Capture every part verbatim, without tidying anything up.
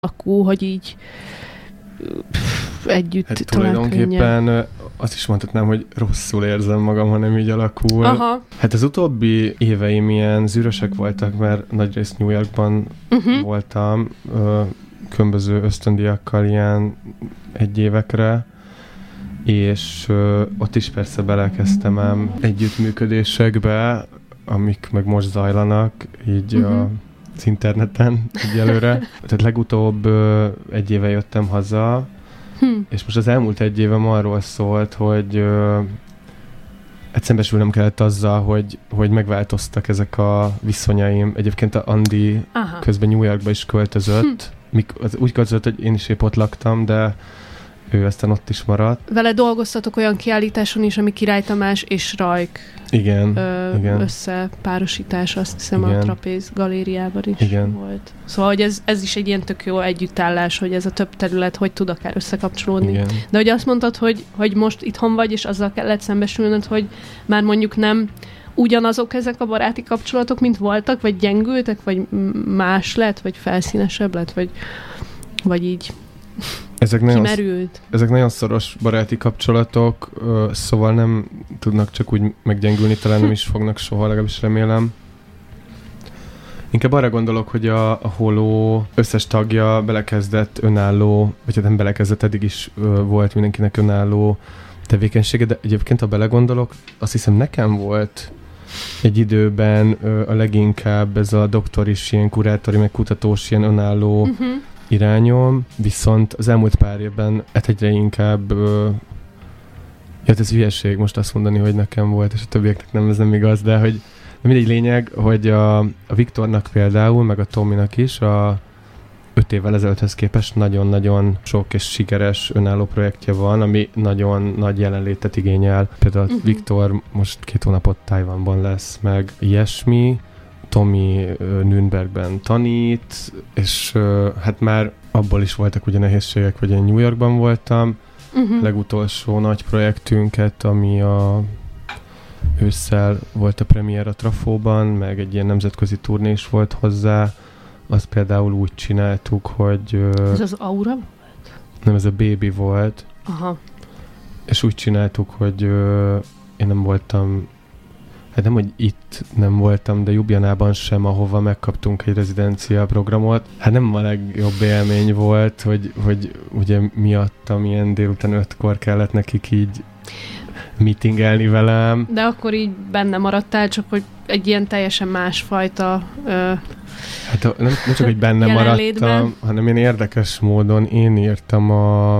alakul, hogy így pff, együtt hát talán tulajdonképpen könnyen. Azt is mondhatnám, hogy rosszul érzem magam, ha nem így alakul. Aha. Hát az utóbbi éveim ilyen zűrösek voltak, mert nagyrészt New Yorkban uh-huh. voltam, ö, különböző ösztöndíjakkal ilyen egy évekre, és ö, ott is persze belekezdtem ám együttműködésekbe, amik meg most zajlanak, így uh-huh. a, az interneten egyelőre. Tehát legutóbb ö, egy éve jöttem haza, Hmm. és most az elmúlt egy évem arról szólt, hogy uh, hát szembesülnem kellett azzal, hogy, hogy megváltoztak ezek a viszonyaim. Egyébként a Andi Aha. közben New Yorkba is költözött. Hm. Mik, az úgy költözött, hogy én is épp ott laktam, de ő aztán ott is maradt. Vele dolgoztatok olyan kiállításon is, ami Király Tamás és Rajk igen, ö, igen. összepárosítás, azt hiszem igen. a Trapéz galériában is igen. volt. Szóval, hogy ez, ez is egy ilyen tök jó együttállás, hogy ez a több terület hogy tud akár összekapcsolódni. Igen. De hogy azt mondtad, hogy, hogy most itthon vagy, és azzal kellett szembesülnöd, hogy már mondjuk nem ugyanazok ezek a baráti kapcsolatok, mint voltak, vagy gyengültek, vagy más lett, vagy felszínesebb lett, vagy, vagy így ezek nagyon, kimerült. Ezek nagyon szoros baráti kapcsolatok, szóval nem tudnak csak úgy meggyengülni, talán nem is fognak soha, legalábbis remélem. Inkább arra gondolok, hogy a, a Holó összes tagja belekezdett önálló, vagy hát nem belekezdett, eddig is ö, volt mindenkinek önálló tevékenysége, de egyébként, ha belegondolok, azt hiszem nekem volt egy időben ö, a leginkább ez a doktoris, ilyen kurátori, meg kutatós, ilyen önálló uh-huh. irányom, viszont az elmúlt pár évben hát egyre inkább ö, ja, ez hülyeség most azt mondani, hogy nekem volt, és a többieknek nem, ez nem igaz, de hogy de mindegy lényeg, hogy a, a Viktornak például, meg a Tominak is a öt évvel ezelőtthöz képest nagyon-nagyon sok és sikeres önálló projektje van, ami nagyon nagy jelenlétet igényel. Például uh-huh. Viktor most két hónapot Tajvanban lesz, meg ilyesmi. Tomi Nürnbergben tanít, és hát már abból is voltak ugye nehézségek, hogy én New Yorkban voltam. Uh-huh. Legutolsó nagy projektünket, ami a ősszel volt a premier a Trafóban, meg egy ilyen nemzetközi turné is volt hozzá. Azt például úgy csináltuk, hogy... Ez az Aura volt? Nem, ez a Baby volt. Aha. És úgy csináltuk, hogy ö, én nem voltam... Hát nem, hogy itt nem voltam, de Ljubljanában sem, ahova megkaptunk egy rezidencia programot. Hát nem a legjobb élmény volt, hogy, hogy ugye miattam ilyen délután ötkor kellett nekik így meetingelni velem. De akkor így benne maradtál, csak hogy egy ilyen teljesen másfajta ö, hát a, nem, nem csak, hogy benne maradtam, hanem én érdekes módon én írtam a,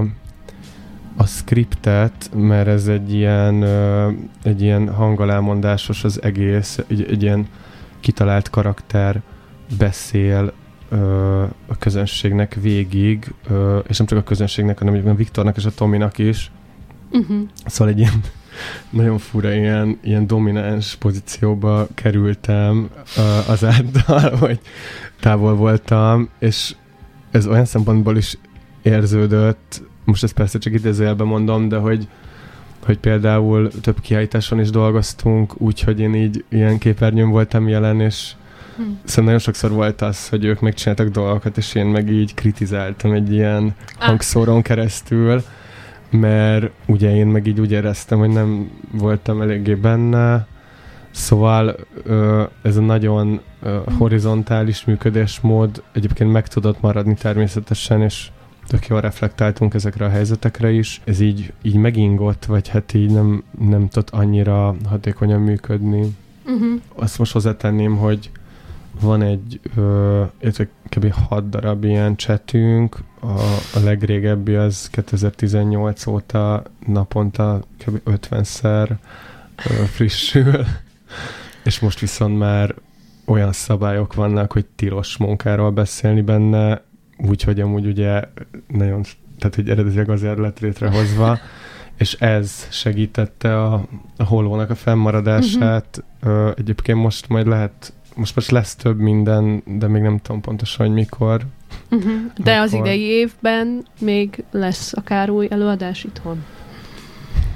a scriptet, mert ez egy ilyen, ö, egy ilyen hangalámondásos az egész, egy, egy ilyen kitalált karakter beszél ö, a közönségnek végig, ö, és nem csak a közönségnek, hanem a Viktornak és a Tominak is. Uh-huh. Szóval egy ilyen nagyon fura ilyen, ilyen domináns pozícióba kerültem uh, azáltal, hogy távol voltam, és ez olyan szempontból is érződött, most ezt persze csak idézőjelben mondom, de hogy, hogy például több kiállításon is dolgoztunk, úgyhogy én így ilyen képernyőn voltam jelen, és hm. szóval nagyon sokszor volt az, hogy ők megcsináltak dolgokat, és én meg így kritizáltam egy ilyen ah. hangszórón keresztül, mert ugye én meg így úgy éreztem, hogy nem voltam eléggé benne, szóval ö, ez a nagyon ö, horizontális működésmód egyébként meg tudott maradni természetesen, és tök jól reflektáltunk ezekre a helyzetekre is. Ez így, így megingott, vagy hát így nem, nem tudott annyira hatékonyan működni. Uh-huh. Azt most hozzátenném, hogy van egy ö, kb. hat darab ilyen chatünk, a, a legrégebbi az kétezer-tizennyolc óta naponta kb. ötvenszer ö, frissül, és most viszont már olyan szabályok vannak, hogy tilos munkáról beszélni benne, úgyhogy amúgy ugye nagyon, tehát hogy eredetileg azért lett létrehozva, és ez segítette a, a Holónak a fennmaradását. Uh-huh. Ö, egyébként most majd lehet Most most lesz több minden, de még nem tudom pontosan, hogy mikor. Uh-huh. De mikor. Az idei évben még lesz akár új előadás itthon?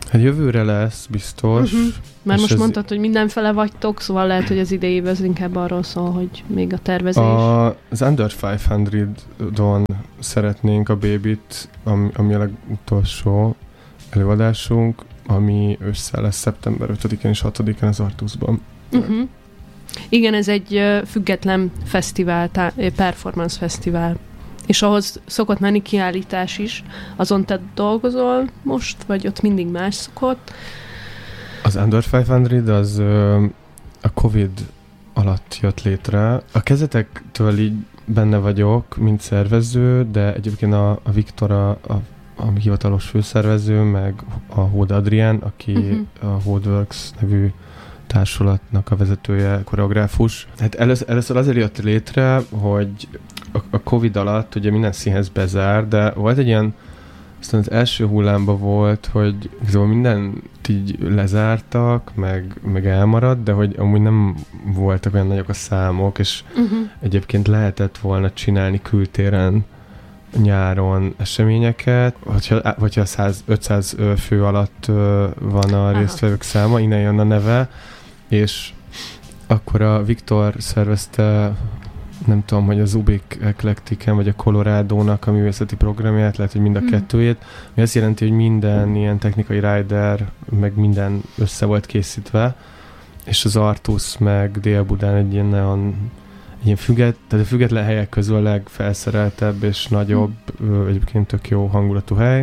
Hát jövőre lesz, biztos. Uh-huh. Már most ez... mondtad, hogy mindenfele vagytok, szóval lehet, hogy az idei év inkább arról szól, hogy még a tervezés. A, az Under ötszáz-on szeretnénk a Babyt, ami, ami a legutolsó előadásunk, ami ősszel lesz szeptember ötödikén és hatodikán az Artuszban. Uh-huh. Igen, ez egy uh, független fesztivál, tá- performance fesztivál. És ahhoz szokott menni kiállítás is. Azon te dolgozol most, vagy ott mindig más szokott? Az Under ötszáz az ö, a Covid alatt jött létre. A kezdetektől így benne vagyok, mint szervező, de egyébként a, a Viktor a, a, a hivatalos főszervező, meg a Hód Adrián, aki uh-huh. a Hódworks nevű társulatnak a vezetője, koreográfus. Hát először, először azért jött létre, hogy a, a Covid alatt ugye minden színház bezár, de volt egy ilyen, aztán az első hullámban volt, hogy szóval mindent így lezártak, meg, meg elmaradt, de hogy amúgy nem voltak olyan nagyok a számok, és uh-huh. egyébként lehetett volna csinálni kültéren nyáron eseményeket, hogyha, hogyha száz, ötszáz fő alatt van a résztvevők száma, innen jön a neve, és akkor a Viktor szervezte, nem tudom, hogy az Ubik Eclecticen, vagy a Colorado-nak a művészeti programját, lehet, hogy mind a mm. kettőjét, ami azt jelenti, hogy minden ilyen technikai rider, meg minden össze volt készítve, és az Artusz meg Dél-Budán egy ilyen neon, egy ilyen függet, tehát a független helyek közül a legfelszereltebb és nagyobb, mm. egyébként tök jó hangulatú hely,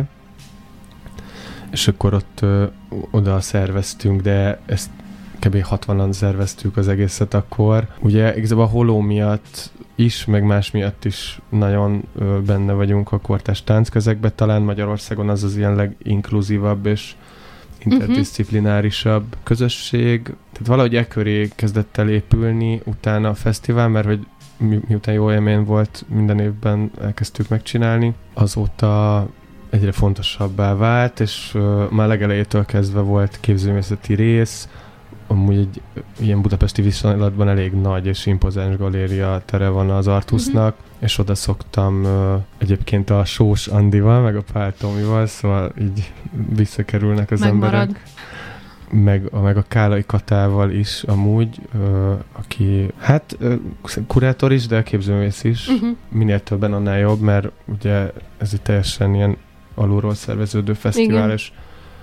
és akkor ott ö, oda szerveztünk, de ezt kb. hatvanan szerveztük az egészet akkor. Ugye igazából a Holó miatt is, meg más miatt is nagyon ö, benne vagyunk a kortárs táncközegben. Talán Magyarországon az az ilyen leginkluzívabb és interdisziplinárisabb uh-huh. közösség. Tehát valahogy e köré kezdett el épülni utána a fesztivál, mert hogy mi, miután jó élmény volt, minden évben elkezdtük megcsinálni. Azóta egyre fontosabbá vált, és ö, már legelejétől kezdve volt képzőművészeti rész, amúgy egy ilyen budapesti viszonylatban elég nagy és impozáns galéria tere van az Artusznak, uh-huh. és oda szoktam uh, egyébként a Sós Andival, meg a Pál Tomival, szóval így visszakerülnek az Megmarad. emberek. Meg, meg a Kálai Katával is amúgy, uh, aki hát uh, kurátor is, de képzőművész is. Uh-huh. Minél többen, annál jobb, mert ugye ez egy teljesen ilyen alulról szerveződő fesztivál, igen. és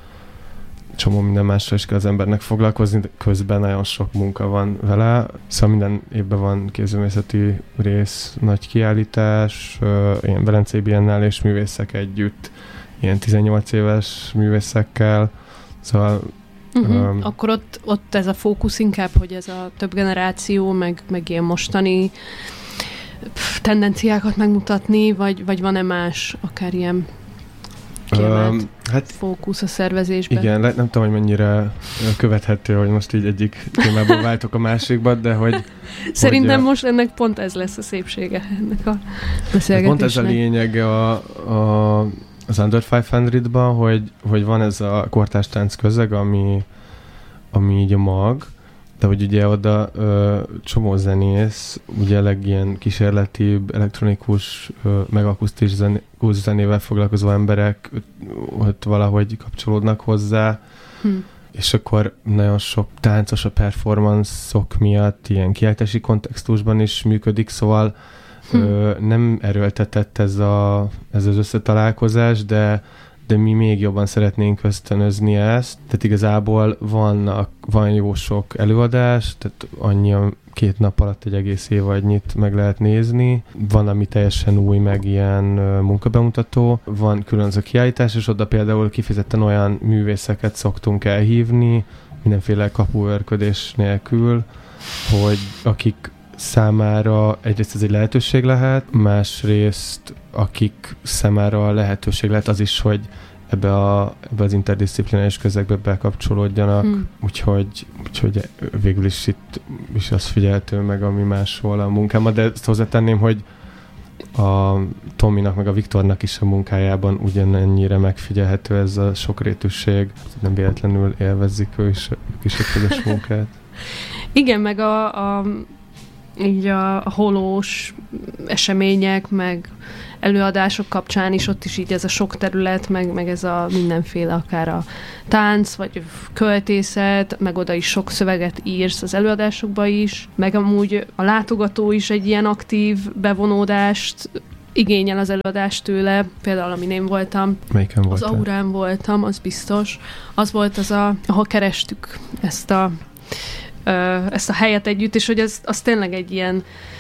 csomó minden mással is kell az embernek foglalkozni, de közben nagyon sok munka van vele. Szóval minden évben van képzőművészeti rész, nagy kiállítás, ilyen Velencei Biennálé és művészek együtt, ilyen tizennyolc éves művészekkel. Szóval uh-huh. um, akkor ott, ott ez a fókusz inkább, hogy ez a több generáció, meg, meg ilyen mostani pff, tendenciákat megmutatni, vagy, vagy van-e más, akár ilyen kiemelt um, hát fókusz a szervezésben? Igen, le, nem tudom, hogy mennyire követhető, hogy most így egyik témából váltok a másikba, de hogy... Szerintem hogy, most ennek pont ez lesz a szépsége ennek a beszélgetésnek. Pont ez a lényege a, a, az Under ötszázban, hogy, hogy van ez a kortárs tánc közeg, ami, ami így a mag, de hogy ugye oda ö, csomó zenész, ugye legilyen kísérletibb, elektronikus, ö, meg akusztikus zenével foglalkozó emberek ott valahogy kapcsolódnak hozzá, hm. és akkor nagyon sok táncos a performance-ok miatt ilyen kiállítási kontextusban is működik, szóval hm. ö, nem erőltetett ez, a, ez az összetalálkozás, de de mi még jobban szeretnénk ösztönözni ezt. Tehát igazából vannak, van jó sok előadás, tehát annyi két nap alatt egy egész évadnyit meg lehet nézni. Van, ami teljesen új, meg ilyen munkabemutató. Van külön az a kiállítás, és oda például kifejezetten olyan művészeket szoktunk elhívni, mindenféle kapuőrködés nélkül, hogy akik számára egyrészt ez egy lehetőség lehet, másrészt akik számára lehetőség lehet az is, hogy ebbe, a, ebbe az interdisziplináris közegbe bekapcsolódjanak, hmm. úgyhogy, úgyhogy végül is itt is az figyelhető meg, ami máshol a munkámban, de ezt hozzátenném, hogy a Tominak meg a Viktornak is a munkájában ugyanennyire megfigyelhető ez a sokrétűség, nem véletlenül élvezik ő is, ők is a közös munkát. Igen, meg a, a így a, a holós események, meg előadások kapcsán is ott is így ez a sok terület, meg, meg ez a mindenféle, akár a tánc, vagy költészet, meg oda is sok szöveget írsz az előadásokba is, meg amúgy a látogató is egy ilyen aktív bevonódást igényel az előadást tőle, például amin én voltam. Melyiken voltál? Az Aurán voltam, az biztos. Az volt az, a, ahol kerestük ezt a, ö, ezt a helyet együtt, és hogy ez, az tényleg egy ilyen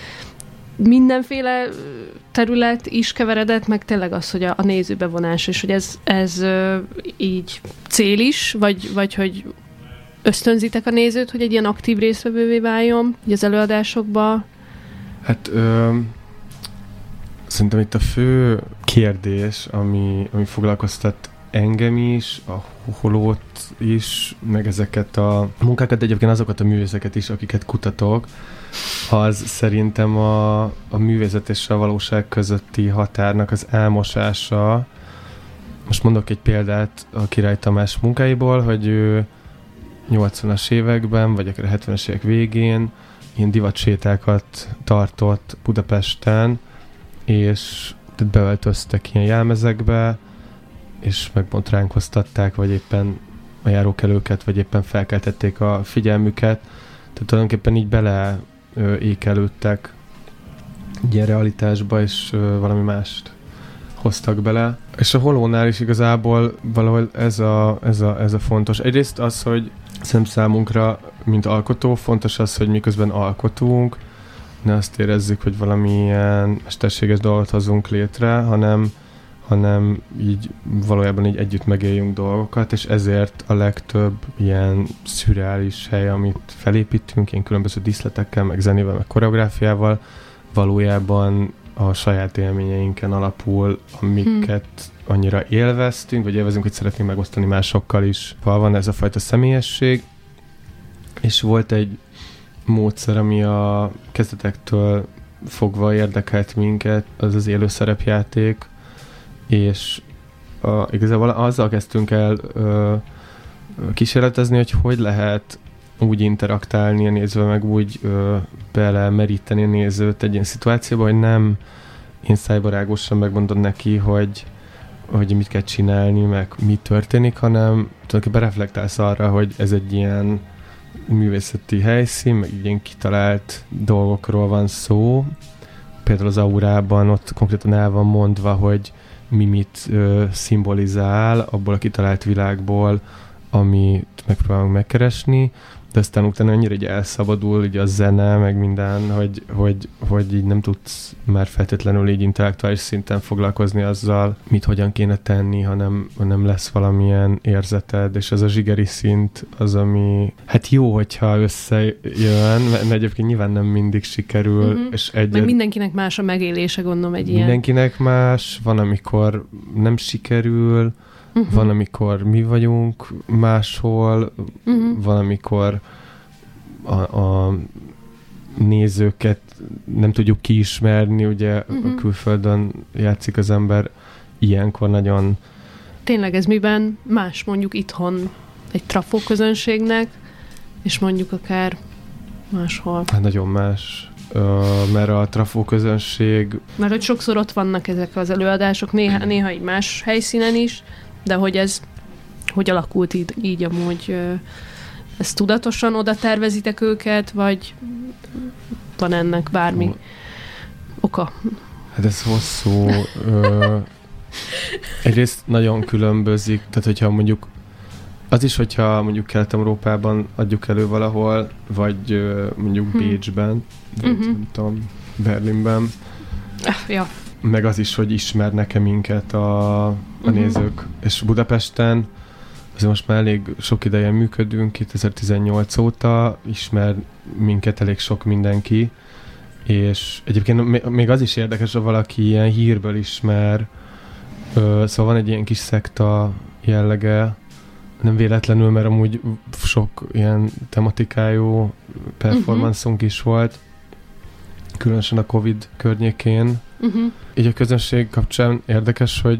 mindenféle terület is keveredett, meg tényleg az, hogy a, a nézőbevonás, és hogy ez, ez ö, így cél is, vagy, vagy hogy ösztönzitek a nézőt, hogy egy ilyen aktív résztvevővé váljon így az előadásokba? Hát ö, szerintem itt a fő kérdés, ami, ami foglalkoztat engem is, a holót is, meg ezeket a munkákat, egyébként azokat a művészeket is, akiket kutatok, az szerintem a, a művészet és a valóság közötti határnak az elmosása. Most mondok egy példát a Király Tamás munkáiból, hogy ő nyolcvanas években, vagy akár a hetvenes évek végén ilyen divatsétákat tartott Budapesten, és beöltöztek ilyen jelmezekbe, és megbotránkoztatták, vagy éppen a járókelőket, vagy éppen felkeltették a figyelmüket. Tehát tulajdonképpen így bele ö, ékelődtek ilyen realitásba, és ö, valami mást hoztak bele. És a holónál is igazából valahol ez a, ez a, ez a fontos. Egyrészt az, hogy szerintem számunkra, mint alkotó, fontos az, hogy miközben alkotunk, ne azt érezzük, hogy valamilyen mesterséges dolgot hozunk létre, hanem, hanem így valójában így együtt megéljünk dolgokat, és ezért a legtöbb ilyen szürreális hely, amit felépítünk, ilyen különböző díszletekkel, meg zenével, meg koreográfiával, valójában a saját élményeinken alapul, amiket hmm. annyira élveztünk, vagy élvezünk, hogy szeretnénk megosztani másokkal is. Van ez a fajta személyesség, és volt egy módszer, ami a kezdetektől fogva érdekelt minket, az az élő szerepjáték, és a, igazából azzal kezdtünk el ö, kísérletezni, hogy hogy lehet úgy interaktálni a nézővel, meg úgy ö, belemeríteni a nézőt egy ilyen szituációba, hogy nem én szájbarágosan megmondod neki, hogy, hogy mit kell csinálni, meg mi történik, hanem tulajdonképpen reflektálsz arra, hogy ez egy ilyen művészeti helyszín, meg ilyen kitalált dolgokról van szó. Például az Aurában ott konkrétan el van mondva, hogy mi mit ö, szimbolizál abból a kitalált világból, amit megpróbálunk megkeresni, de aztán utána annyira így elszabadul így a zene, meg minden, hogy, hogy, hogy így nem tudsz már feltétlenül így intellektuális szinten foglalkozni azzal, mit hogyan kéne tenni, hanem, hanem lesz valamilyen érzeted, és ez a zsigeri szint az, ami hát jó, hogyha összejön, mert egyébként nyilván nem mindig sikerül. Uh-huh. És egy, meg mindenkinek más a megélése, gondolom, egy ilyen. Mindenkinek más, van, amikor nem sikerül, Uh-huh. van, amikor mi vagyunk máshol, uh-huh. van, amikor a, a nézőket nem tudjuk kiismerni, ugye uh-huh. a külföldön játszik az ember, ilyenkor nagyon... Tényleg ez miben más mondjuk itthon egy trafó közönségnek, és mondjuk akár máshol? Hát nagyon más. Uh, mert a trafó közönség... Mert hogy sokszor ott vannak ezek az előadások, néha, néha egy más helyszínen is, de hogy ez, hogy alakult így, így amúgy, ezt tudatosan oda tervezitek őket, vagy van ennek bármi oh. oka? Hát ez hosszú. ö, egyrészt nagyon különbözik, tehát hogyha mondjuk az is, hogyha mondjuk Kelet-Európában adjuk elő valahol, vagy ö, mondjuk hmm. Bécsben, vagy uh-huh. nem tudom, Berlinben. Ja. Meg az is, hogy ismernek-e minket a, a uh-huh. nézők. És Budapesten azért most már elég sok ideje működünk, kétezer-tizennyolc óta ismer minket elég sok mindenki, és egyébként még az is érdekes, hogy valaki ilyen hírből ismer, szóval van egy ilyen kis szekta jellege, nem véletlenül, mert amúgy sok ilyen tematikájú performance-unk uh-huh. is volt, különösen a Covid környékén. Uh-huh. Így a közönség kapcsán érdekes, hogy,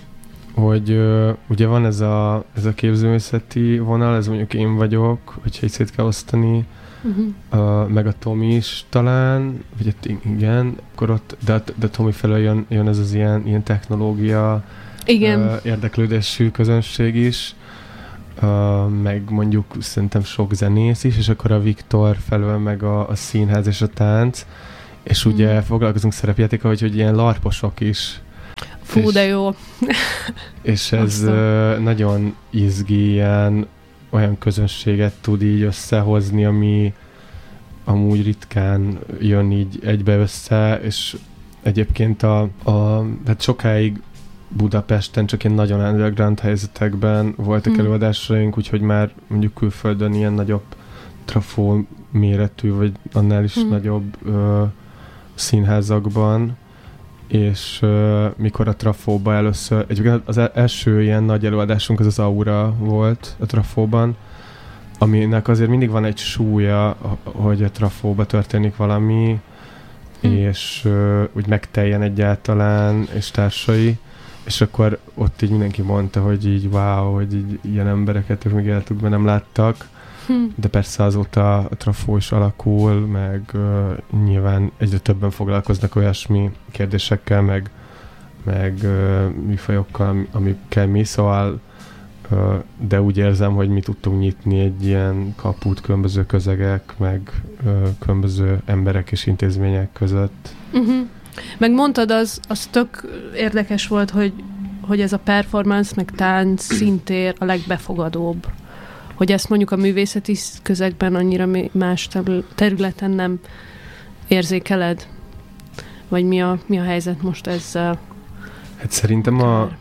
hogy uh, ugye van ez a, ez a képzőművészeti vonal, ez mondjuk én vagyok, hogyha így szét kell osztani, uh-huh. uh, meg a Tomi is talán, vagy igen, akkor ott, de, de Tomi felől jön, jön ez az ilyen, ilyen technológia igen. Uh, érdeklődésű közönség is, uh, meg mondjuk szerintem sok zenész is, és akkor a Viktor felől meg a, a színház és a tánc, és mm. ugye foglalkozunk szerepjátékkal, hogy, hogy ilyen larposok is. Fú, és, de jó. És ez uh, nagyon izgi, ilyen olyan közönséget tud így összehozni, ami amúgy ritkán jön így egybe össze, és egyébként a, a hát sokáig Budapesten csak ilyen nagyon underground helyzetekben voltak hmm. előadásaink, úgyhogy már mondjuk külföldön ilyen nagyobb trafó méretű, vagy annál is hmm. nagyobb ö, színházakban, és ö, mikor a trafóba először, egyébként az első ilyen nagy előadásunk az az Aura volt a trafóban, aminek azért mindig van egy súlya, hogy a trafóba történik valami, hmm. és ö, úgy megteljen egyáltalán, és társai. És akkor ott így mindenki mondta, hogy így wow, hogy így ilyen embereket ők még életükben nem láttak. Hm. De persze azóta a trafó is alakul, meg uh, nyilván egyre többen foglalkoznak olyasmi kérdésekkel, meg, meg uh, műfajokkal, amikkel mi, szóval uh, de úgy érzem, hogy mi tudtunk nyitni egy ilyen kaput különböző közegek, meg uh, különböző emberek és intézmények között. Uh-huh. Meg mondtad, az, az tök érdekes volt, hogy, hogy ez a performance, meg tánc szintér a legbefogadóbb. Hogy ezt mondjuk a művészeti közegben annyira más területen nem érzékeled? Vagy mi a, mi a helyzet most ezzel? Hát szerintem a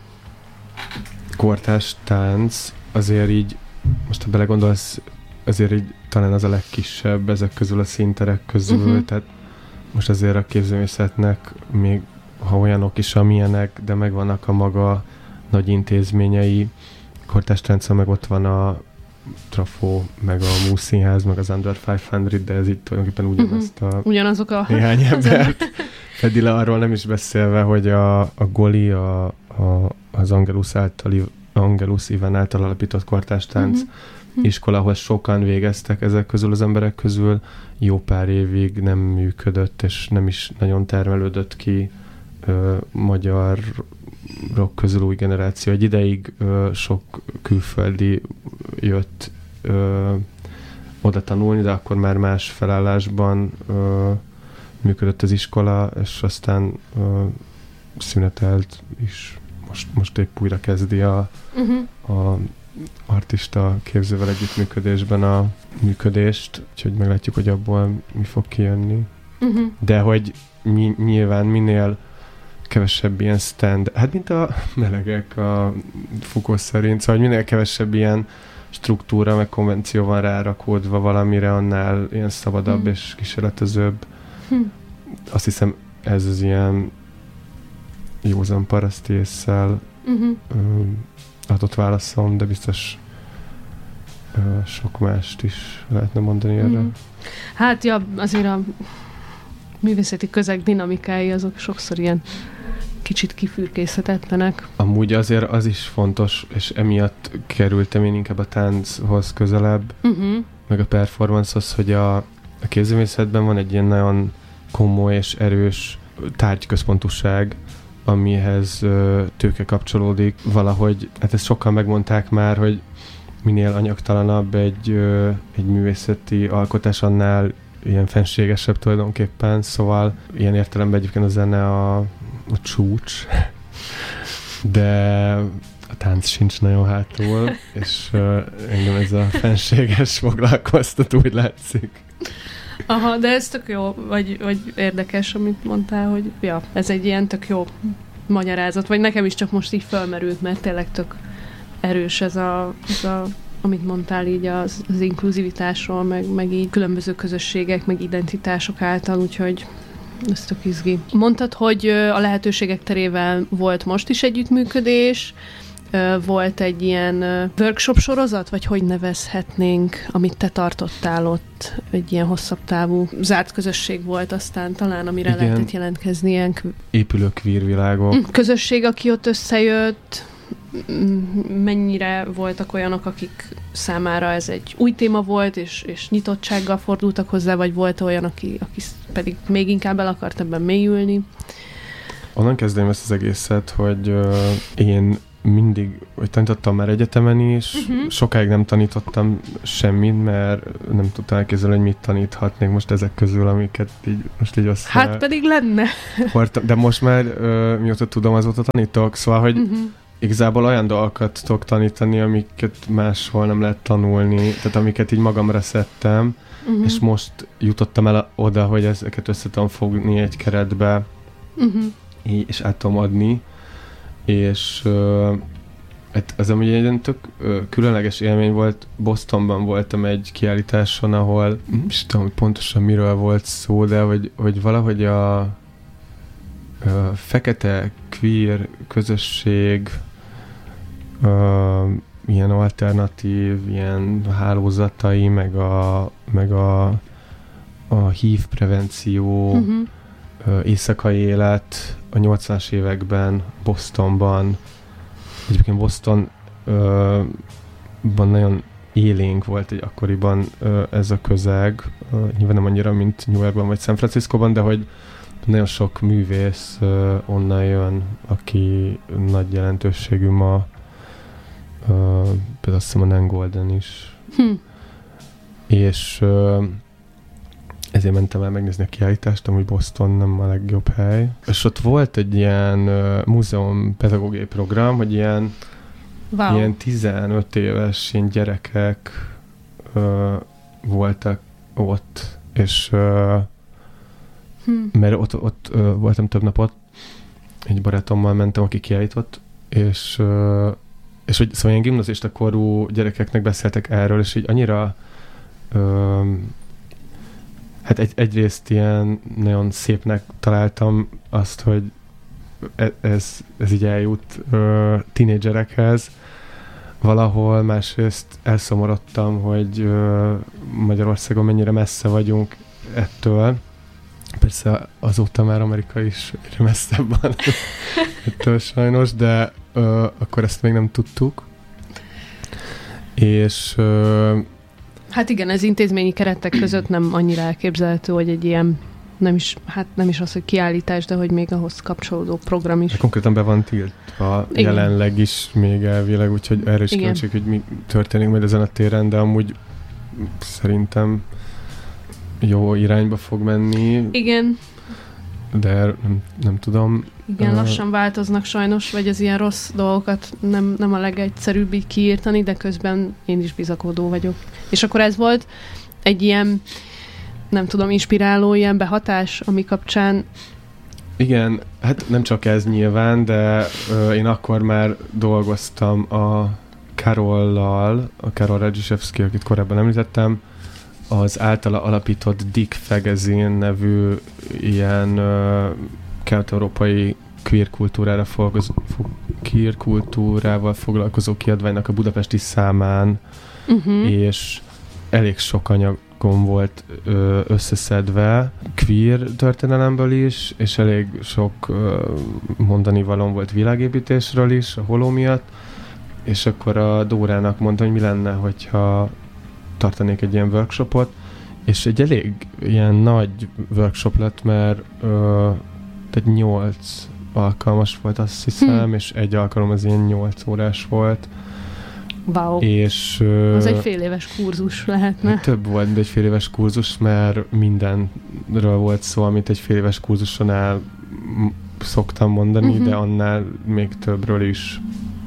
kortárs tánc azért így, most ha belegondolsz, azért így talán az a legkisebb ezek közül a színterek közül, uh-huh. tehát most azért a képzőművészetnek még ha olyanok is, amilyenek, de megvannak a maga nagy intézményei. Kortárs tánccal meg ott van a Trafó, meg a Múszínház, meg az Under ötszáz, de ez itt tulajdonképpen ugyanazt a ugyanazok a néhány embert fedi le, arról nem is beszélve, hogy a, a Goli, a, a, az Angelus által, Angelus Iván által alapított kortárs tánc uh-huh. iskola, ahol sokan végeztek ezek közül az emberek közül, jó pár évig nem működött, és nem is nagyon termelődött ki ö, magyar rock közül új generáció. Egy ideig ö, sok külföldi jött ö, oda tanulni, de akkor már más felállásban ö, működött az iskola, és aztán ö, szünetelt is. Most, most épp újra kezdi a, uh-huh. a artista képzővel együttműködésben a működést, úgyhogy meglátjuk, hogy abból mi fog kijönni. Uh-huh. De hogy mi, nyilván minél kevesebb ilyen stand, hát mint a melegek a Foucault szerint, szóval hogy minél kevesebb ilyen struktúra, meg konvenció van rárakódva valamire, annál ilyen szabadabb uh-huh. és kísérletezőbb. Uh-huh. Azt hiszem, ez az ilyen józan paraszti ésszel uh-huh. um, adott válaszom, de biztos uh, sok mást is lehetne mondani erre. Mm. Hát ja, azért a művészeti közeg dinamikái azok sokszor ilyen kicsit kifürkészhetetlenek. Amúgy azért az is fontos, és emiatt kerültem én inkább a tánchoz közelebb, uh-huh. meg a performancehoz, hogy a, a képzőművészetben van egy ilyen nagyon komoly és erős tárgyközpontúság, amihez ö, tőke kapcsolódik valahogy, hát ezt sokan megmondták már, hogy minél anyagtalanabb egy, ö, egy művészeti alkotás, annál ilyen fenségesebb tulajdonképpen, szóval ilyen értelemben egyébként a zene a, a csúcs, de a tánc sincs nagyon hátul, és ö, engem ez a fenséges foglalkoztat, úgy látszik. Aha, de ez tök jó, vagy, vagy érdekes, amit mondtál, hogy ja, ez egy ilyen tök jó magyarázat, vagy nekem is csak most így felmerült, mert tényleg tök erős ez a, ez a amit mondtál így az, az inkluzivitásról, meg, meg így különböző közösségek, meg identitások által, úgyhogy ez tök izgi. Mondtad, hogy a lehetőségek terével volt most is együttműködés, volt egy ilyen workshop sorozat, vagy hogy nevezhetnénk, amit te tartottál ott, egy ilyen hosszabb távú zárt közösség volt aztán talán, amire igen, lehetett jelentkezni ilyen épülő queer világok. Közösség, aki ott összejött, mennyire voltak olyanok, akik számára ez egy új téma volt, és, és nyitottsággal fordultak hozzá, vagy volt olyan, aki, aki pedig még inkább el akart ebben mélyülni? Onnan kezdem ezt az egészet, hogy uh, én mindig, hogy tanítottam már egyetemen is, uh-huh. sokáig nem tanítottam semmit, mert nem tudtam elképzelni, hogy mit taníthatnék most ezek közül, amiket így most így össze... Hát pedig lenne. De most már, uh, mióta tudom, azóta tanítok, szóval, hogy uh-huh. igazából olyan dolgokat tudok tanítani, amiket máshol nem lehet tanulni, tehát amiket így magamra szedtem, uh-huh. és most jutottam el oda, hogy ezeket össze tudom fogni egy keretbe, uh-huh. és át tudom adni, és uh, ez amúgy egy tök uh, különleges élmény volt. Bostonban voltam egy kiállításon, ahol nem is tudom, hogy pontosan miről volt szó, de hogy, hogy valahogy a uh, fekete queer közösség uh, ilyen alternatív, ilyen hálózatai, meg a, meg a, a há i vé prevenció, uh-huh. uh, éjszakai élet a nyolcvanas években Bostonban. Egyébként Bostonban uh, nagyon élénk volt egy akkoriban uh, ez a közeg. Uh, nyilván nem annyira, mint New Yorkban vagy San Franciscoban, de hogy nagyon sok művész uh, onnan jön, aki nagy jelentőségű ma. Uh, például azt hiszem a Nan Golden is. Hm. És uh, ezért mentem el megnézni a kiállítást, amúgy Boston nem a legjobb hely. És ott volt egy ilyen uh, múzeum pedagógiai program, hogy ilyen, wow. ilyen tizenöt éves ilyen gyerekek uh, voltak ott, és uh, hmm. mert ott, ott uh, voltam több napot, egy barátommal mentem, aki kiállított, és, uh, és hogy szóval ilyen gimnazista korú gyerekeknek beszéltek erről, és így annyira uh, hát egy, egyrészt ilyen nagyon szépnek találtam azt, hogy ez, ez így eljut uh, tínédzserekhez valahol, másrészt elszomorodtam, hogy uh, Magyarországon mennyire messze vagyunk ettől. Persze azóta már Amerika is egyre messzebb van ettől sajnos, de uh, akkor ezt még nem tudtuk. És uh, hát igen, ez intézményi keretek között nem annyira elképzelhető, hogy egy ilyen, nem is, hát nem is az, hogy kiállítás, de hogy még ahhoz kapcsolódó program is. De konkrétan be van tiltva igen. jelenleg is még elvileg, úgyhogy erre is kíváncsiak, hogy mi történik majd ezen a téren, de amúgy szerintem jó irányba fog menni. Igen. De nem, nem tudom. Igen, lassan változnak sajnos, vagy az ilyen rossz dolgokat nem, nem a legegyszerűbb így kiírtani, de közben én is bizakodó vagyok. És akkor ez volt egy ilyen, nem tudom, inspiráló ilyen behatás, ami kapcsán... Igen, hát nem csak ez nyilván, de ö, én akkor már dolgoztam a Karollal, a Karol Radzsisevszky, akit korábban említettem, az általa alapított Dick Fegezin nevű ilyen uh, kelet-európai queer kultúrára foglalkozó, queer kultúrával foglalkozó kiadványnak a budapesti számán, uh-huh. és elég sok anyagom volt ö, összeszedve queer történelemből is, és elég sok ö, mondani valóm volt világépítésről is, a holó miatt, és akkor a Dórának mondta, hogy mi lenne, hogyha tartanék egy ilyen workshopot, és egy elég ilyen nagy workshop lett, mert ö, tehát nyolc alkalmas volt, azt hiszem, hm. és egy alkalom az ilyen nyolc órás volt. Wow. És, ö, az egy fél éves kurzus lehetne. Több volt, mint egy fél éves kurzus, mert mindenről volt szó, amit egy fél éves kurzuson el szoktam mondani, uh-huh. de annál még többről is.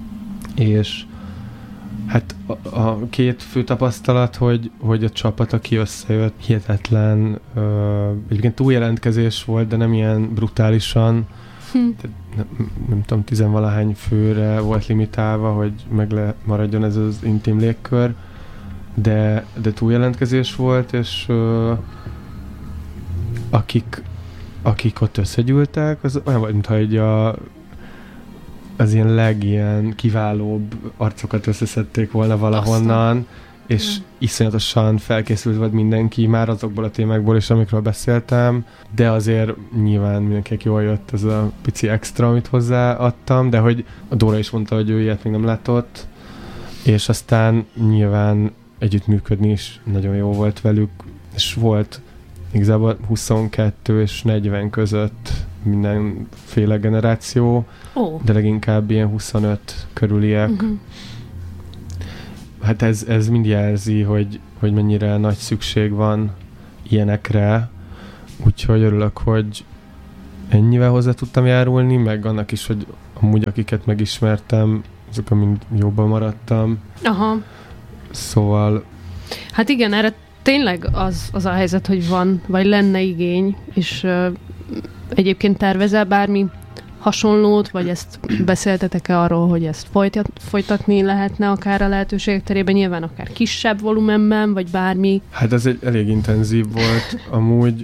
És hát a, a két fő tapasztalat, hogy, hogy a csapat, aki összejött, hihetetlen, ö, egyébként túljelentkezés volt, de nem ilyen brutálisan, hm. tehát nem, nem tudom, tizenvalahány főre volt limitálva, hogy meg le maradjon ez az intim légkör, de, de túljelentkezés volt, és ö, akik, akik ott összegyűltek, az olyan volt, mintha egy a az ilyen legilyen kiválóbb arcokat összeszedték volna valahonnan, és mm. iszonyatosan felkészült volt mindenki, már azokból a témákból is, amikről beszéltem, de azért nyilván mindenkinek jól jött ez a pici extra, amit hozzáadtam, de hogy a Dóra is mondta, hogy ő ilyet még nem látott, és aztán nyilván együttműködni is nagyon jó volt velük, és volt igazából huszonkettő és negyven között mindenféle generáció, oh. de leginkább ilyen huszonöt körüliek. Uh-huh. Hát ez, ez mind jelzi, hogy, hogy mennyire nagy szükség van ilyenekre, úgyhogy örülök, hogy ennyivel hozzá tudtam járulni, meg annak is, hogy amúgy akiket megismertem, azok, mind jobban maradtam. Aha. Szóval... Hát igen, erre tényleg az, az a helyzet, hogy van, vagy lenne igény, és uh, egyébként tervezel bármi hasonlót, vagy ezt beszéltetek-e arról, hogy ezt folytat, folytatni lehetne akár a lehetőségek terében, nyilván akár kisebb volumenben, vagy bármi? Hát ez egy elég intenzív volt. Amúgy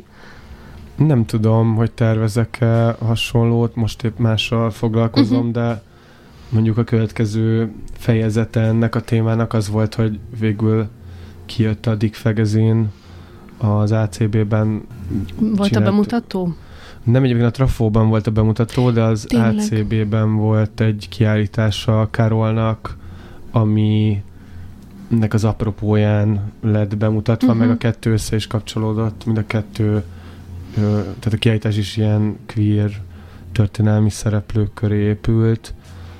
nem tudom, hogy tervezek-e hasonlót, most épp mással foglalkozom, uh-huh. de mondjuk a következő fejezete ennek a témának az volt, hogy végül kijött a Dick Fegezin az á cé bé-ben. Volt csinált... a bemutató? Nem, egyébként a Trafóban volt a bemutató, de az Tényleg? á cé bé-ben volt egy kiállítása Karolnak, ami nek az apropóján lett bemutatva, uh-huh. meg a kettő össze is kapcsolódott, mind a kettő, tehát a kiállítás is ilyen queer történelmi szereplők köré épült.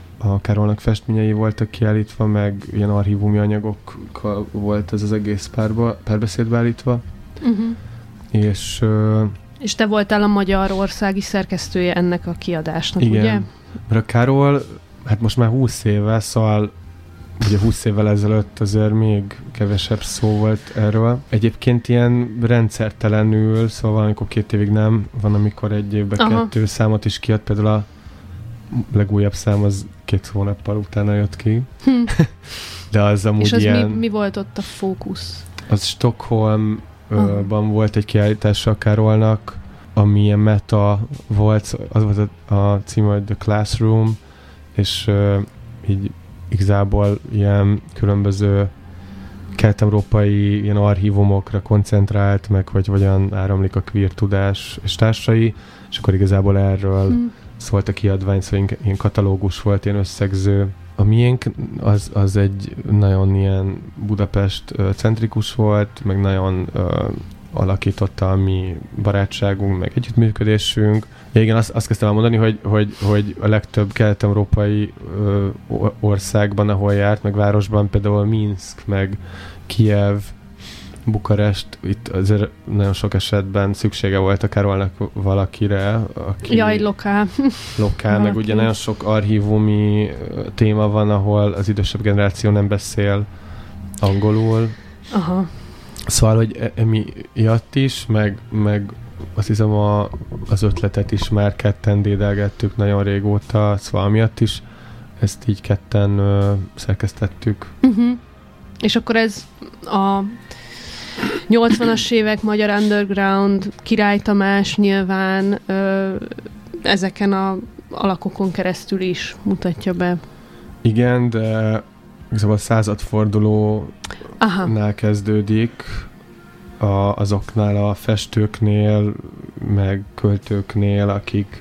A Karolnak festményei voltak kiállítva, meg ilyen archívumi anyagokkal volt ez az egész párba, párbeszédbe állítva. Uh-huh. És... És te voltál a magyarországi szerkesztője ennek a kiadásnak, igen. ugye? Mert a Karol, hát most már húsz éve, szóval ugye húsz évvel ezelőtt azért még kevesebb szó volt erről. Egyébként ilyen rendszertelenül, szóval valamikor két évig nem, van amikor egy évben Aha. kettő számot is kiad, például a legújabb szám az két hónappal utána jött ki. Hm. De az amúgy És az ilyen... mi, mi volt ott a fókusz? Az Stockholm ban volt egy kiállítása a Karolnak, ami ilyen meta volt, az volt a, a címe, hogy The Classroom, és uh, így igazából ilyen különböző kelet-európai ilyen archívumokra koncentrált, meg hogy hogyan áramlik a queer tudás és társai, és akkor igazából erről hmm. szólt a kiadvány, szóval ilyen katalógus volt, ilyen összegző. A miénk az, az egy nagyon ilyen Budapest uh, centrikus volt, meg nagyon uh, alakította a mi barátságunk, meg együttműködésünk. Ja, igen, azt, azt kezdtem el mondani, hogy, hogy, hogy a legtöbb kelet-európai uh, országban, ahol járt, meg városban, például Minszk, meg Kijev, Bukarest, itt azért nagyon sok esetben szüksége volt a Karolnak valakire, aki... Jaj, lokál. Lokál, meg ugye nagyon sok archívumi téma van, ahol az idősebb generáció nem beszél angolul. Aha. Szóval, hogy emiatt is, meg, meg azt hiszem a, az ötletet is már ketten dédelgettük nagyon régóta, szóval miatt is ezt így ketten ö, szerkesztettük. Uh-huh. És akkor ez a nyolcvanas évek magyar underground, Király Tamás nyilván ö, ezeken a alakokon keresztül is mutatja be. Igen, de igazából a századfordulónál kezdődik, a, azoknál a festőknél, meg költőknél, akik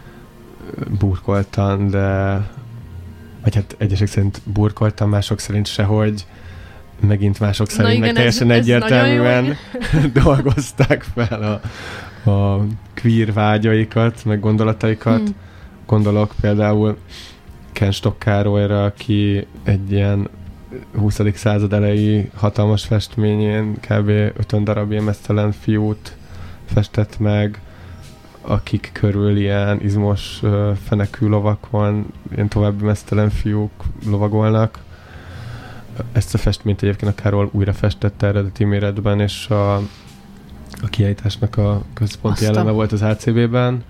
burkoltan, de vagy hát egyesek szerint burkoltan, mások szerint sehogy, megint mások szerint igen, meg teljesen ez, egyértelműen ez dolgozták fel a, a queer vágyaikat, meg gondolataikat. Hmm. Gondolok például Ken Stock Károlyra, aki egy ilyen huszadik század elejé hatalmas festményén kb. ötven darab ilyen mesztelen fiút festett meg, akik körül ilyen izmos uh, fenekű lovak van, ilyen további mesztelen fiúk lovagolnak. Ezt a festményt egyébként a Károly újra festette eredeti méretben, és a, a kiállításnak a központi eleme volt az á cé bé-ben.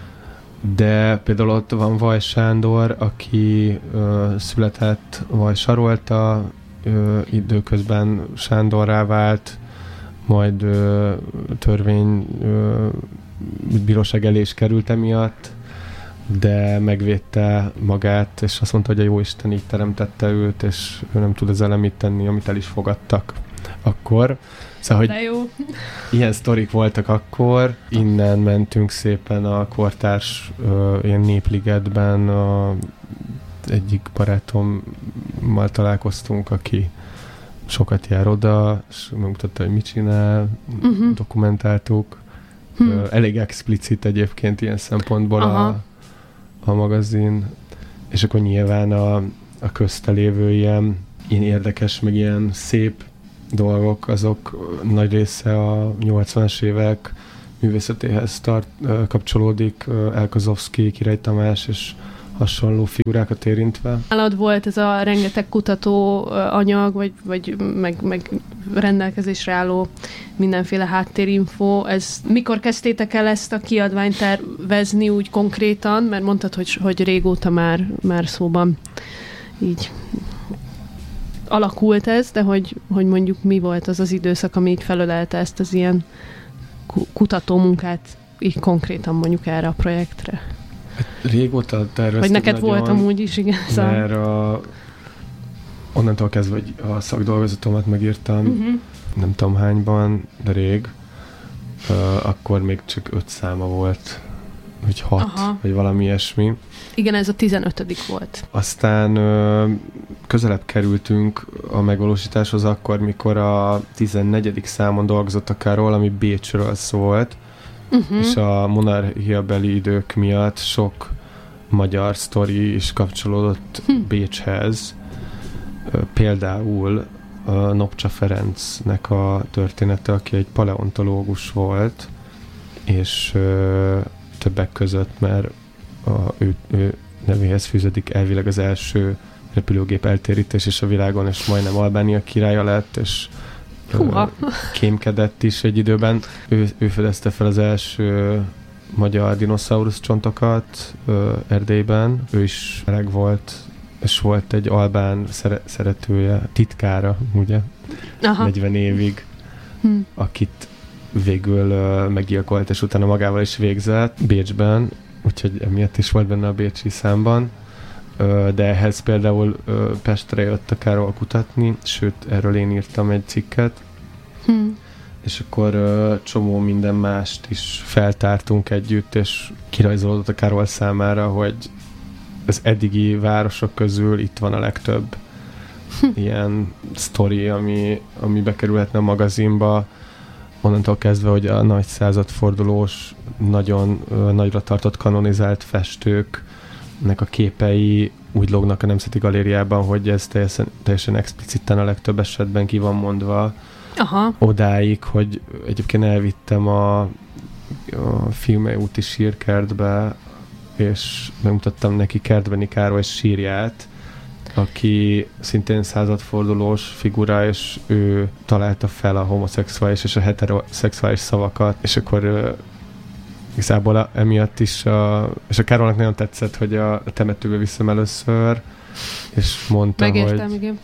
De például ott van Vaj Sándor, aki ö, született Vaj Sarolta, ö, időközben Sándorrá vált, majd ö, törvény ö, bíróság elé is került emiatt, de megvédte magát, és azt mondta, hogy a Jóisten így teremtette őt, és ő nem tud ezzel mit tenni, amit el is fogadtak akkor. Szóval, hogy jó. Ilyen sztorik voltak akkor, innen mentünk szépen a kortárs uh, ilyen népligetben, a, egyik barátommal találkoztunk, aki sokat jár oda, és megmutatta, hogy mit csinál, uh-huh. dokumentáltuk. Hmm. Uh, elég explicit egyébként ilyen szempontból a, a magazin, és akkor nyilván a, a közte lévő ilyen, ilyen érdekes, meg ilyen szép dolgok, azok nagy része a nyolcvanas évek művészetéhez tart, kapcsolódik, Elkozovszky, Király Tamás és hasonló figurákat érintve. Nálad volt ez a rengeteg kutató anyag, vagy, vagy meg, meg rendelkezésre álló mindenféle háttérinfo. Ez, mikor kezdtétek el ezt a kiadványt tervezni úgy konkrétan? Mert mondtad, hogy, hogy régóta már, már szóban így alakult ez, de hogy, hogy mondjuk mi volt az az időszak, ami így felölelte ezt az ilyen kutató munkát így konkrétan mondjuk erre a projektre? Régóta terveztük. Vagy neked nagyon, volt amúgy is, igen. Mert a, onnantól kezdve, hogy a szakdolgozatomat megírtam, uh-huh. nem tudom hányban, de rég, uh, akkor még csak öt száma volt, vagy hat, aha. vagy valami ilyesmi. Igen, ez a tizenötödik volt. Aztán uh, közelebb kerültünk a megvalósításhoz akkor, mikor a tizennegyedik számon dolgozott a Carol, ami Bécsről szólt, uh-huh. és a monarchiabeli idők miatt sok magyar sztori is kapcsolódott hm. Bécshez. Például a Nopcsa Ferencnek a története, aki egy paleontológus volt, és ö, többek között, mert a, ő, ő nevéhez fűződik elvileg az első repülőgép eltérítés is a világon, és majdnem Albánia királya lett, és ö, kémkedett is egy időben. Ő, ő fedezte fel az első magyar dinoszaurusz csontokat ö, Erdélyben. Ő is meleg volt, és volt egy albán szere- szeretője, titkára, ugye? Aha. negyven évig, hm. akit végül ö, meggyilkolt, és utána magával is végzett Bécsben, úgyhogy emiatt is volt benne a bécsi számban. Ö, de ehhez például ö, Pestre jött a Carol kutatni, sőt, erről én írtam egy cikket, hm. és akkor ö, csomó minden mást is feltártunk együtt, és kirajzolódott a Carol számára, hogy az eddigi városok közül itt van a legtöbb hm. ilyen sztori, ami, ami bekerülhetne a magazinba, onnantól kezdve, hogy a nagy századfordulós, nagyon ö, nagyra tartott kanonizált festőknek a képei úgy lógnak a Nemzeti Galériában, hogy ez teljesen, teljesen expliciten a legtöbb esetben ki van mondva. Aha. Odáig, hogy egyébként elvittem a, a Fiumei úti sírkertbe, és megmutattam neki Kertbeni Károly sírját, aki szintén századfordulós figura, és ő találta fel a homoszexuális és a heteroszexuális szavakat, és akkor uh, igazából a, emiatt is, a, és a Károlnak nagyon tetszett, hogy a, a temetőbe viszem először, és mondta, megértem, hogy... igen.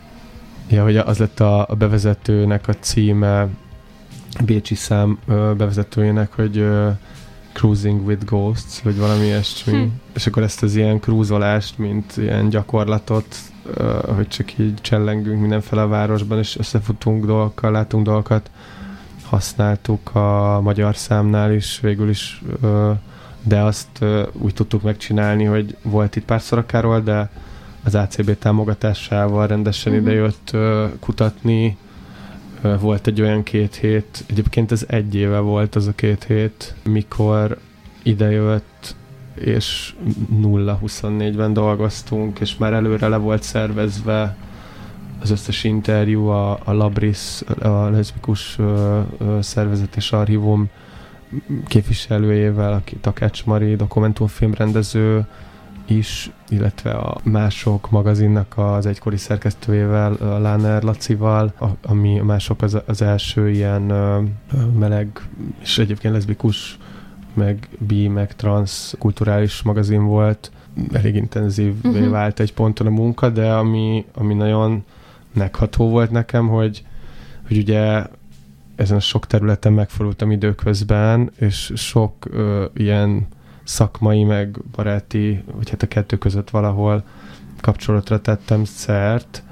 Ja, hogy az lett a, a bevezetőnek a címe, a bécsi szám uh, bevezetőjének, hogy uh, Cruising with Ghosts, vagy valami ilyesmi. Hm. És akkor ezt az ilyen cruisolást, mint ilyen gyakorlatot, uh, hogy csak így csellengünk mindenfele a városban, és összefutunk dolgokkal, látunk dolgokat, használtuk a magyar számnál is, végül is, uh, de azt uh, úgy tudtuk megcsinálni, hogy volt itt párszor a Carol, de az á cé bé támogatásával rendesen uh-huh. idejött uh, kutatni. Uh, volt egy olyan két hét, egyébként ez egy éve volt az a két hét, mikor idejött, és nulla huszonnégyben dolgoztunk, és már előre le volt szervezve az összes interjú, a, a Labris, a leszbikus uh, uh, szervezet és archívum képviselőjével, aki Takács Mari, dokumentumfilmrendező is, illetve a Mások magazinnak az egykori szerkesztőjével, Láner Lacival, a, ami a Mások az, az első ilyen uh, meleg, és egyébként leszbikus, meg bi, meg trans kulturális magazin volt. Elég intenzívvé uh-huh. vált egy ponton a munka, de ami, ami nagyon megható volt nekem, hogy, hogy ugye ezen a sok területen megfordultam időközben, és sok uh, ilyen szakmai, meg baráti, vagy hát a kettő között valahol kapcsolatra tettem szert,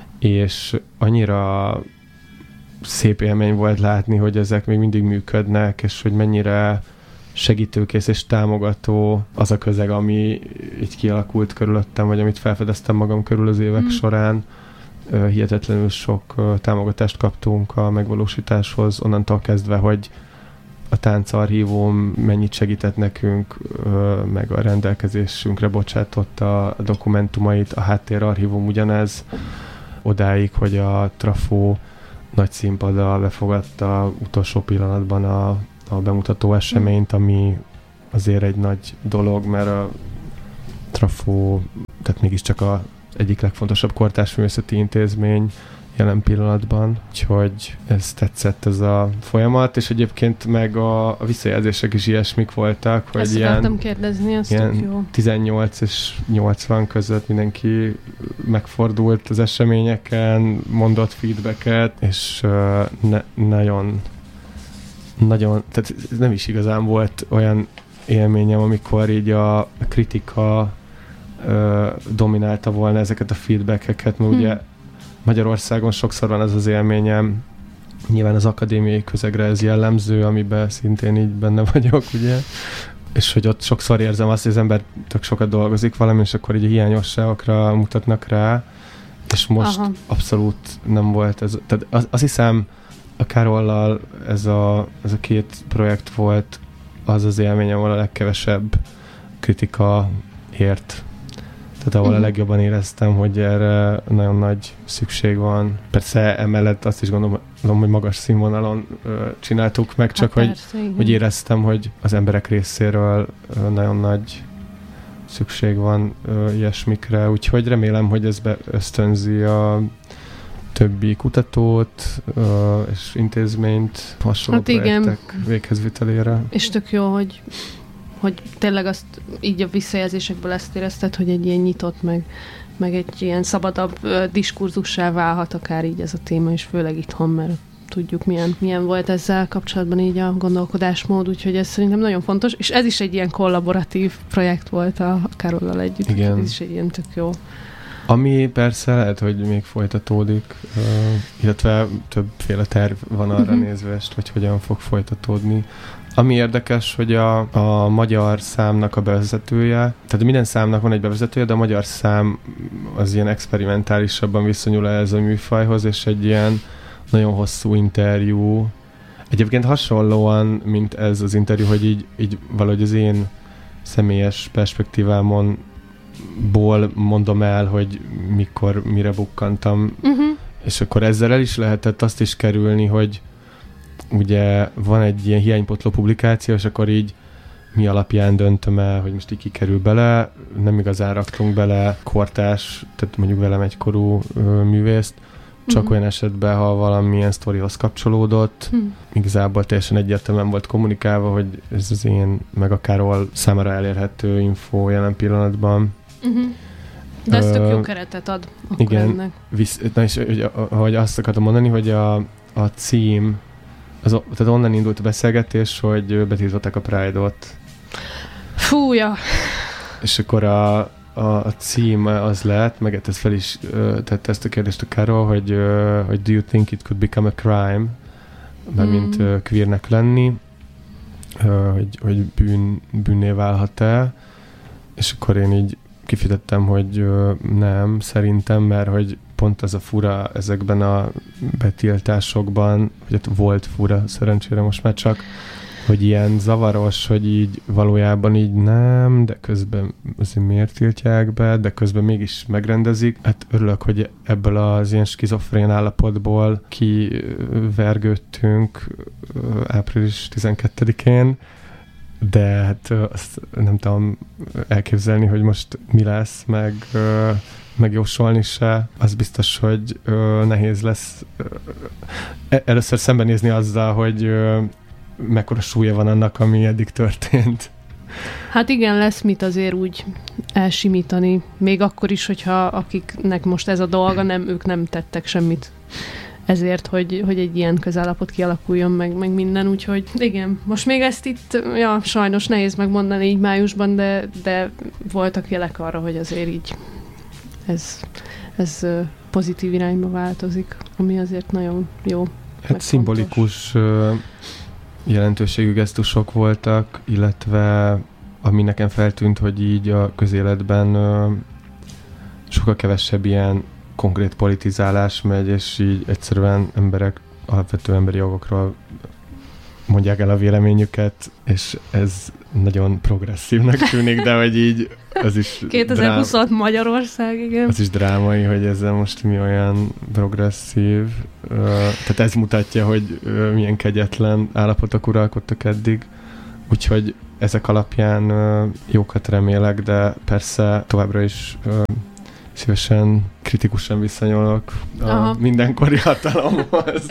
és annyira szép élmény volt látni, hogy ezek még mindig működnek, és hogy mennyire segítőkész és támogató az a közeg, ami így kialakult körülöttem, vagy amit felfedeztem magam körül az évek mm. során. Hihetetlenül sok támogatást kaptunk a megvalósításhoz, onnantól kezdve, hogy a táncarchívum mennyit segített nekünk, meg a rendelkezésünkre bocsátotta a dokumentumait, a háttérarchívum ugyanez, odáig, hogy a Trafó nagy színpaddal befogadta utolsó pillanatban a, a bemutató eseményt, ami azért egy nagy dolog, mert a Trafó, tehát mégiscsak a egyik legfontosabb kortárs művészeti intézmény jelen pillanatban, úgyhogy ez tetszett ez a folyamat, és egyébként meg a, a visszajelzések is ilyesmik voltak, hogy ezt ilyen, kérdezni, azt ilyen jó. tizennyolc és nyolcvan között mindenki megfordult az eseményeken, mondott feedbacket, és uh, ne, nagyon nagyon, tehát nem is igazán volt olyan élményem, amikor így a kritika uh, dominálta volna ezeket a feedbackeket, mert hmm. ugye Magyarországon sokszor van ez az élményem, nyilván az akadémiai közegre ez jellemző, amiben szintén így benne vagyok, ugye, és hogy ott sokszor érzem azt, hogy az ember tök sokat dolgozik valami, és akkor így a hiányosságokra mutatnak rá, és most Aha. abszolút nem volt ez. Tehát az, azt hiszem, a Károllal ez a, ez a két projekt volt az az élményem, ahol a legkevesebb kritika ért. Tehát ahol uh-huh. a legjobban éreztem, hogy erre nagyon nagy szükség van. Persze emellett azt is gondolom, hogy magas színvonalon ö, csináltuk meg, csak hát persze, hogy, hogy éreztem, hogy az emberek részéről ö, nagyon nagy szükség van ö, ilyesmikre. Úgyhogy remélem, hogy ez ösztönzi a többi kutatót ö, és intézményt hasonló hát projektek igen. véghezvitelére. És tök jó, hogy hogy tényleg azt így a visszajelzésekből ezt érezted, hogy egy ilyen nyitott, meg, meg egy ilyen szabadabb uh, diskurzussá válhat akár így ez a téma, és főleg itthon, mert tudjuk, milyen, milyen volt ezzel kapcsolatban így a gondolkodásmód, úgyhogy ez szerintem nagyon fontos, és ez is egy ilyen kollaboratív projekt volt a Károllal együtt, igen. Ez is egy ilyen tök jó. Ami persze lehet, hogy még folytatódik, uh, illetve többféle terv van arra uh-huh. nézvést, hogy hogyan fog folytatódni. Ami érdekes, hogy a, a magyar számnak a bevezetője, tehát minden számnak van egy bevezetője, de a magyar szám az ilyen experimentálisabban viszonyul ez a műfajhoz, és egy ilyen nagyon hosszú interjú. Egyébként hasonlóan, mint ez az interjú, hogy így, így valahogy az én személyes perspektívámon ból mondom el, hogy mikor, mire bukkantam, uh-huh. és akkor ezzel el is lehetett azt is kerülni, hogy ugye van egy ilyen hiánypotló publikáció, és akkor így mi alapján döntöm el, hogy most így kikerül bele, nem igazán raktunk bele kortárs, tehát mondjuk velem egykorú ö, művészt, csak uh-huh. olyan esetben, ha valamilyen sztorihoz kapcsolódott, uh-huh. igazából teljesen egyértelműen volt kommunikálva, hogy ez az én, meg a Károll számára elérhető info jelen pillanatban. Uh-huh. De ez tök jó keretet ad akkor igen, ennek. Visz, na és hogy, hogy azt akartam mondani, hogy a, a cím, az, tehát onnan indult a beszélgetés, hogy betiltották a Pride-ot. Fúja! És akkor a, a, a cím az lett, meg ez fel is uh, tette ezt a kérdést a Károll, hogy, uh, hogy do you think it could become a crime? Mert mint uh, queernek lenni, uh, hogy, hogy bűn, bűnné válhat-e? És akkor én így kifitettem, hogy uh, nem, szerintem, mert hogy pont ez a fura ezekben a betiltásokban, hogy volt fura, szerencsére most már csak, hogy ilyen zavaros, hogy így valójában így nem, de közben azért miért tiltják be, de közben mégis megrendezik. Hát örülök, hogy ebből az ilyen skizofrén állapotból kivergődtünk április tizenkettedikén, de hát azt nem tudom elképzelni, hogy most mi lesz, meg megjósolni se. Az biztos, hogy ö, nehéz lesz ö, először szembenézni azzal, hogy ö, mekkora súlya van annak, ami eddig történt. Hát igen, lesz mit azért úgy elsimítani. Még akkor is, hogyha akiknek most ez a dolga, nem, ők nem tettek semmit ezért, hogy, hogy egy ilyen közállapot kialakuljon meg, meg minden, úgyhogy igen, most még ezt itt, ja, sajnos nehéz megmondani így májusban, de, de voltak jelek arra, hogy azért így ez, ez pozitív irányba változik, ami azért nagyon jó. Hát szimbolikus jelentőségű gesztusok voltak, illetve ami nekem feltűnt, hogy így a közéletben sokkal kevesebb ilyen konkrét politizálás megy, és így egyszerűen emberek alapvető emberi jogokról mondják el a véleményüket, és ez nagyon progresszívnek tűnik, de hogy így az is kétezer-huszonhat drám... Magyarország, igen. Az is drámai, hogy ezzel most mi olyan progresszív. Uh, tehát ez mutatja, hogy uh, milyen kegyetlen állapotok uralkodtak eddig. Úgyhogy ezek alapján uh, jókat remélek, de persze továbbra is uh, szívesen, kritikusan viszonyolok a Aha. mindenkori hatalomhoz.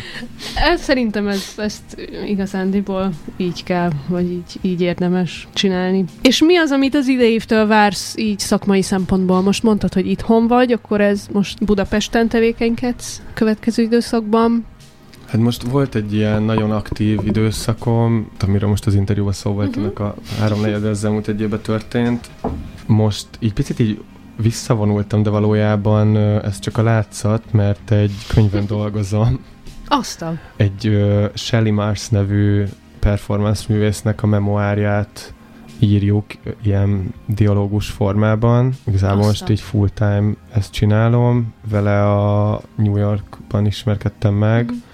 Szerintem ez, ezt igazándiból így kell, vagy így, így érdemes csinálni. És mi az, amit az idei évtől vársz így szakmai szempontból? Most mondtad, hogy itthon vagy, akkor ez most Budapesten tevékenykedsz következő időszakban? Hát most volt egy ilyen nagyon aktív időszakom, amiről most az interjúban szó volt, uh-huh. a háromnegyed ezzel múlt egy évben történt. Most így picit így visszavonultam, de valójában ez csak a látszat, mert egy könyvben dolgozom. Aztán. Egy uh, Shelley Mars nevű performance művésznek a memoárját írjuk ilyen dialógus formában. Igazából Aztán. most így full time ezt csinálom. Vele a New Yorkban ismerkedtem meg, mm.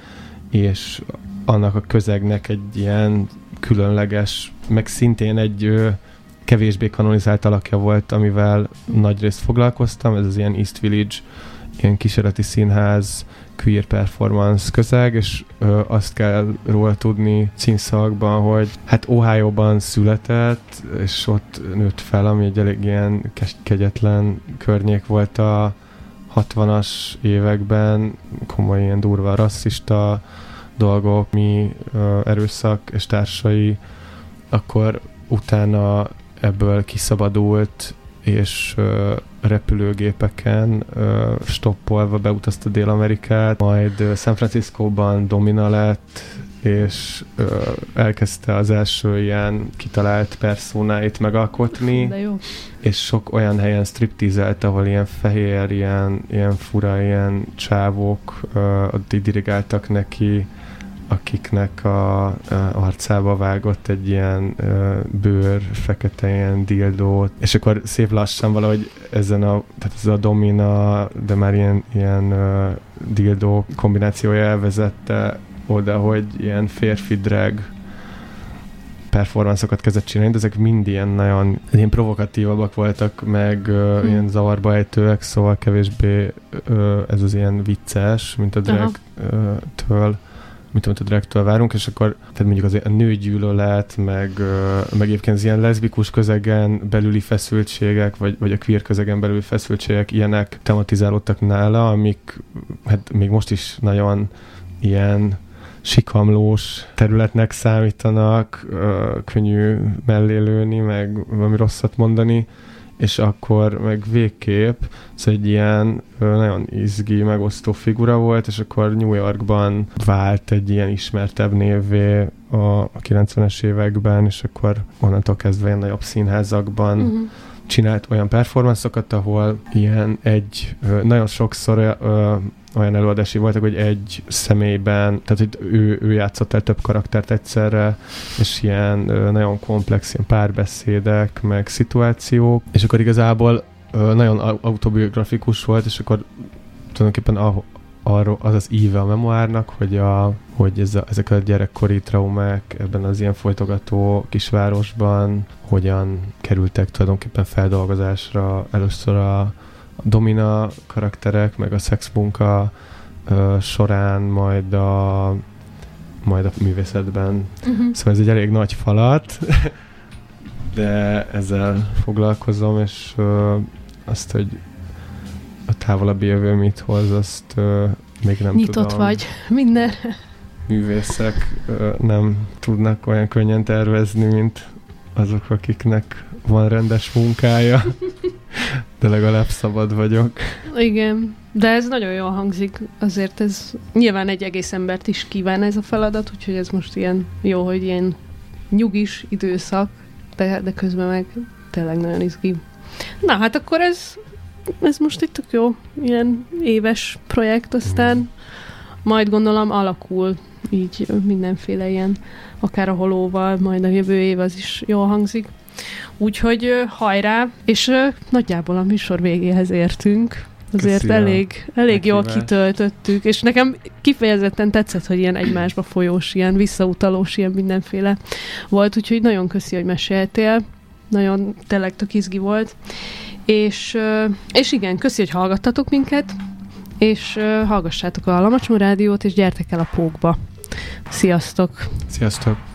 és annak a közegnek egy ilyen különleges, meg szintén egy uh, kevésbé kanonizált alakja volt, amivel nagyrészt foglalkoztam. Ez az ilyen East Village, ilyen kísérleti színház, queer performance közeg, és ö, azt kell róla tudni címszavakban, hogy hát Ohio-ban született, és ott nőtt fel, ami egy elég ilyen kegyetlen környék volt a hatvanas években, komoly ilyen durva rasszista dolgok, mi ö, erőszak és társai, akkor utána ebből kiszabadult, és ö, repülőgépeken ö, stoppolva beutazta Dél-Amerikát, majd ö, San Franciscóban domina lett, és ö, elkezdte az első ilyen kitalált personáit megalkotni, De jó. és sok olyan helyen stripteezelt, ahol ilyen fehér, ilyen, ilyen fura, ilyen csávók ö, ott így dirigáltak neki, akiknek a, a arcába vágott egy ilyen ö, bőr, fekete ilyen dildót, és akkor szép lassan valahogy ezen a, tehát ez a domina, de már ilyen, ilyen ö, dildó kombinációja elvezette oda, hogy ilyen férfi drag performancokat kezdett csinálni, de ezek mind ilyen nagyon ilyen provokatívabbak voltak, meg ö, hmm. ilyen zavarba ejtőek, szóval kevésbé ö, ez az ilyen vicces, mint a drag-től, mint amit a dragtől várunk, és akkor tehát mondjuk az a nőgyűlölet, meg, meg egyébként az ilyen leszbikus közegen belüli feszültségek, vagy, vagy a queer közegen belüli feszültségek, ilyenek tematizálódtak nála, amik hát még most is nagyon ilyen sikamlós területnek számítanak, könnyű mellélőni, meg valami rosszat mondani, és akkor meg végképp, szóval egy ilyen nagyon izgi, megosztó figura volt, és akkor New Yorkban vált egy ilyen ismertebb névvé a kilencvenes években, és akkor onnantól kezdve ilyen nagyobb színházakban uh-huh. csinált olyan performancokat, ahol ilyen egy, nagyon sokszor olyan előadási voltak, hogy egy személyben, tehát hogy ő, ő játszott el több karaktert egyszerre, és ilyen nagyon komplex ilyen párbeszédek, meg szituációk, és akkor igazából nagyon autobiografikus volt, és akkor tulajdonképpen a, arról az az íve a memoárnak, hogy, a, hogy ez a, ezek a gyerekkori traumák ebben az ilyen folytogató kisvárosban hogyan kerültek tulajdonképpen feldolgozásra. Először a domina karakterek, meg a szexmunka uh, során, majd a, majd a művészetben. Uh-huh. Szóval ez egy elég nagy falat, de ezzel foglalkozom, és uh, azt, hogy a távolabbi jövő mit hoz, azt uh, még nem Nyitott tudom. Nyitott vagy mindenre. Művészek uh, nem tudnak olyan könnyen tervezni, mint azok, akiknek van rendes munkája. De legalább szabad vagyok. Igen, de ez nagyon jól hangzik. Azért ez nyilván egy egész embert is kíván ez a feladat, úgyhogy ez most ilyen jó, hogy ilyen nyugis időszak, de, de közben meg tényleg nagyon izgi. Na, hát akkor ez, ez most itt tök jó, ilyen éves projekt, aztán majd gondolom alakul így mindenféle ilyen, akár a holóval, majd a jövő év az is jól hangzik. Úgyhogy hajrá, és nagyjából a műsor végéhez értünk. Azért Köszi elég, elég jól kitöltöttük, és nekem kifejezetten tetszett, hogy ilyen egymásba folyós, ilyen visszautalós, ilyen mindenféle volt, úgyhogy nagyon köszi, hogy meséltél. Nagyon tényleg tök izgi volt. És, és igen, köszi, hogy hallgattatok minket, és hallgassátok a Lamacsó Rádiót, és gyertek el a Pókba. Sziasztok! Sziasztok!